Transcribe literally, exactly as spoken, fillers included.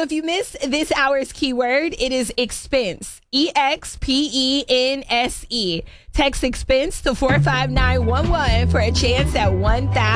So if you missed this hour's keyword, it is expense. E X P E N S E. Text expense to four five nine one one for a chance at one thousand dollars.